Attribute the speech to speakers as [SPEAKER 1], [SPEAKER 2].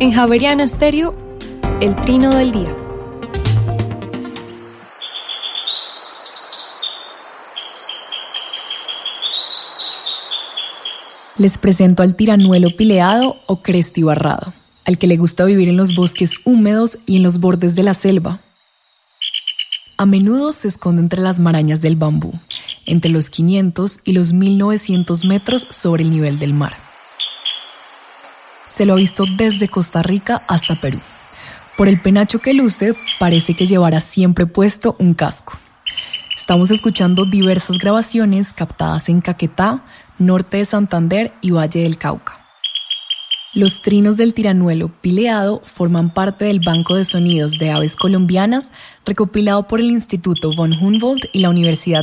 [SPEAKER 1] En Javeriana Estéreo, el trino del día.
[SPEAKER 2] Les presento al tiranuelo pileado o crestibarrado, al que le gusta vivir en los bosques húmedos y en los bordes de la selva. A menudo se esconde entre las marañas del bambú, entre los 500 y los 1900 metros sobre el nivel del mar. Se lo ha visto desde Costa Rica hasta Perú. Por el penacho que luce, parece que llevará siempre puesto un casco. Estamos escuchando diversas grabaciones captadas en Caquetá, norte de Santander y Valle del Cauca. Los trinos del tiranuelo pileado forman parte del Banco de Sonidos de Aves Colombianas recopilado por el Instituto von Humboldt y la Universidad